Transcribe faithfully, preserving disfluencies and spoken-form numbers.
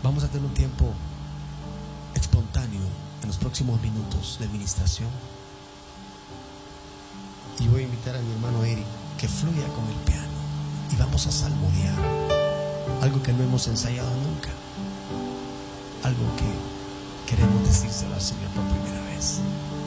Vamos a tener un tiempo espontáneo en los próximos minutos de administración. Y voy a invitar a mi hermano Eric que fluya con el piano. Y vamos a salmodiar algo que no hemos ensayado nunca. Algo que queremos decírselo al Señor por primera vez.